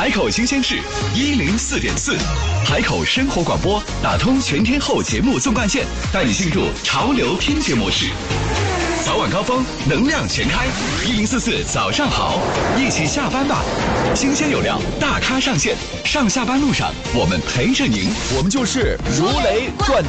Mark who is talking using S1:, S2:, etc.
S1: 海口新鲜事104.4，海口生活广播打通全天候节目纵贯线，带你进入潮流听觉模式。早晚高峰，能量全开，1044早上好，一起下班吧。新鲜有料，大咖上线，上下班路上我们陪着您，我们就是如雷贯